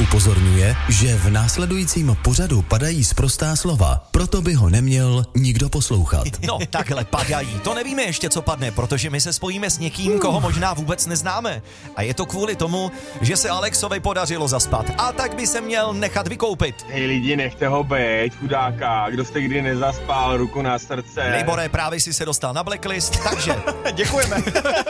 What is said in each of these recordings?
Upozorňuje, že v následujícím pořadu padají sprostá slova, proto by ho neměl nikdo poslouchat. No, takhle padají. To nevíme ještě, co padne, protože my se spojíme s někým, koho možná vůbec neznáme. A je to kvůli tomu, že se Alexovi podařilo zaspat. A tak by se měl nechat vykoupit. Hej lidi, nechte ho bejt, chudáka. Kdo jste kdy nezaspal, ruku na srdce. Libore, právě si se dostal na blacklist, takže děkujeme.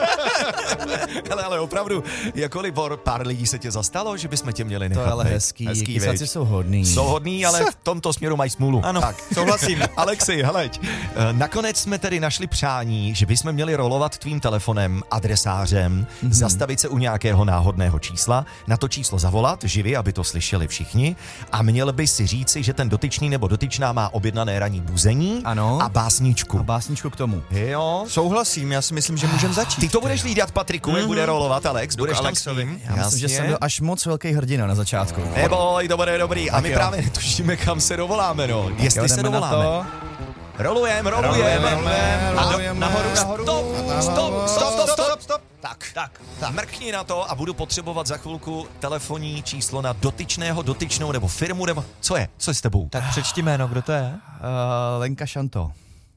ale opravdu, jako Libor, pár lidí se tě zastalo, že bychom tě měli nechat. To je ale hezký kysáci jsou hodný. Jsou hodný, ale v tomto směru mají smůlu. Ano, tak, souhlasím. Alexi, heleď, nakonec jsme tedy našli přání, že bychom měli rolovat tvým telefonem, adresářem, zastavit se u nějakého náhodného čísla, na to číslo zavolat, živě, aby to slyšeli všichni, a měl by si říci, že ten dotyčný nebo dotyčná má objednané ranní buzení a básničku. A básničku k tomu. Jo. Souhlasím, já si myslím, že můžeme začít. Ty to budeš lídat, Patriku, jak bude rolovat Alex, budeš tak s ním. Já myslím, že jsem byl až moc velký hrdina na začátku. Neboj, to bude dobrý. A my právě netušíme, kam se dovoláme, no. Jestli se dovoláme. Rolujeme. Nahoru. Stop. Tak. Mrkni na to a budu potřebovat za chvilku telefonní číslo na dotyčnou nebo firmu, nebo co je? Co je s tebou? Tak přečti jméno, kdo to je? Lenka Šanto.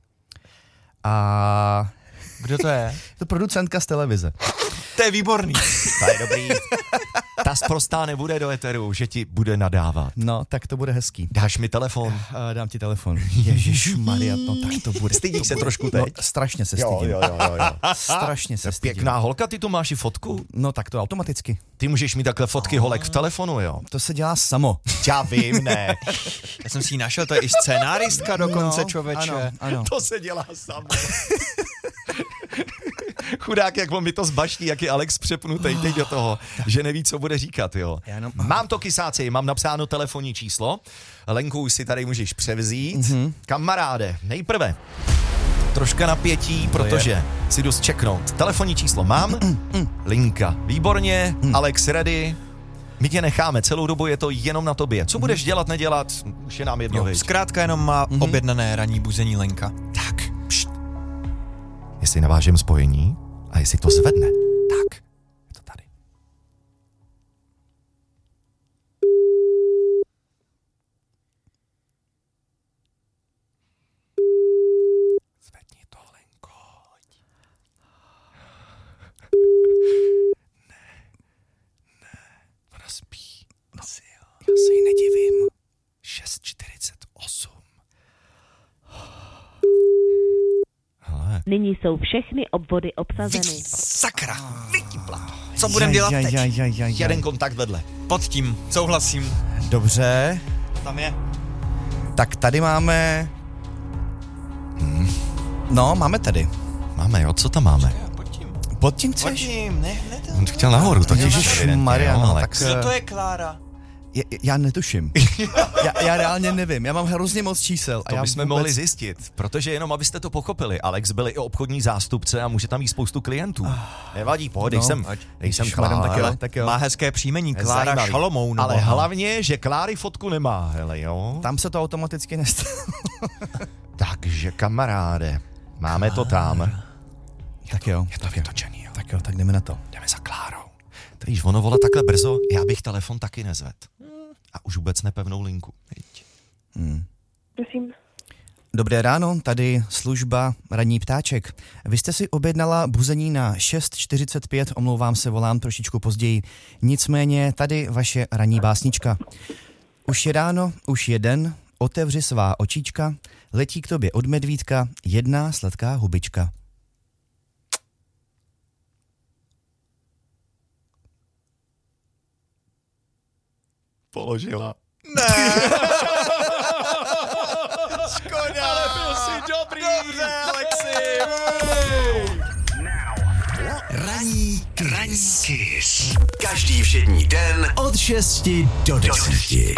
A kdo to je? To producentka z televize. To je výborný. To je dobrý. Ta sprostá nebude do eteru, že ti bude nadávat. No, tak to bude hezký. Dáš mi telefon? Dám ti telefon. Ježišmarja, no tak to bude. Stydíš se trošku teď? No, strašně se stydím. Jo. Strašně se stydím. Pěkná holka, ty tu máš i fotku? No tak to automaticky. Ty můžeš mít takhle fotky holek v telefonu, jo? To se dělá samo. Já vím, ne. Já jsem si ji našel, to je i scenáristka dokonce, člověče. Ano. To se dělá samo. Chudák, jak on mi to zbaští, jak je Alex přepnutej teď do toho, že neví, co bude říkat, jo. Mám to, kysáci, mám napsáno telefonní číslo. Lenku, už si tady můžeš převzít. Kamaráde, nejprve troška napětí, protože si jdu zčeknout. Telefonní číslo mám, linka, výborně, Alex ready. My tě necháme, celou dobu je to jenom na tobě. Co budeš dělat, nedělat, už je nám jedno, zkrátka jenom má objednané ranní buzení Lenka. Tak, jestli navážem spojení a jestli to zvedne, tak, je to tady. Zvedni to, Lenko. Ne, ona spí. No, já se jí nedivím. 6:48. Nyní jsou všechny obvody obsazeny. Sakra, vytípla. Co budeme dělat teď? Jeden kontakt vedle. Pod tím, souhlasím. Dobře. Tam je. Tak tady máme... No, máme tady. Máme, jo, co tam máme? Pod tím chceš? Pod tím, ne. On chtěl nahoru, to těžíš. Mariano, tak... Co to je Klára? Já netuším. já reálně nevím. Já mám hrozně moc čísel. To bychom mohli zjistit, protože jenom abyste to pochopili, Alex byl i obchodní zástupce a může tam mít spoustu klientů. Nevadí, pohodej, jsem Klára. Tak jo. Má hezké příjmení, Klára Šalomoun. Ale hlavně, že Kláry fotku nemá, hele, jo. Tam se to automaticky nestane. Takže kamaráde, máme to tam. Tak jo. Je to vytočený, jo. Tak jo, tak jdeme na to. Jdeme za Klárou. Víš, ono vole takhle brzo, já bych telefon taky nezvedl. A už vůbec nepevnou linku. Prosím. Dobré ráno, tady služba Ranní ptáček. Vy jste si objednala buzení na 6:45, omlouvám se, volám trošičku později. Nicméně tady vaše ranní básnička. Už je ráno, už je den, otevři svá očička, letí k tobě od medvídka jedna sladká hubička. Položila. Ne. Škoda. Ale byl jsi dobrý. Dobře, Alexi. Ranní Kiss. Každý všední den od 6 do 10.